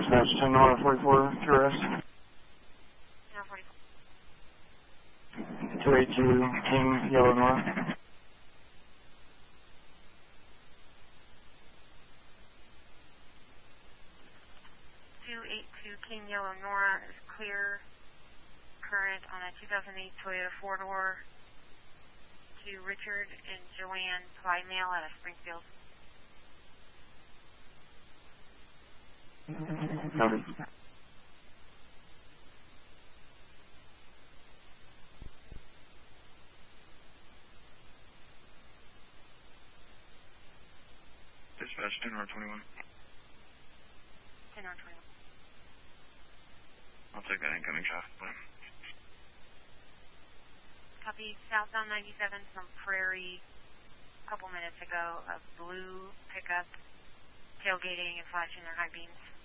Dispatch 10 Nora 44 to rest. 282 King Yellow Nora. 282 King Yellow Nora is clear. Current on a 2008 Toyota 4-door to Richard and Joanne by mail out of Springfield. Copy. Dispatch 10 or 21. 10 or 21. I'll take that incoming traffic plan. Copy. Southbound 97 from Prairie a couple minutes ago. A blue pickup tailgating and flashing their high beams.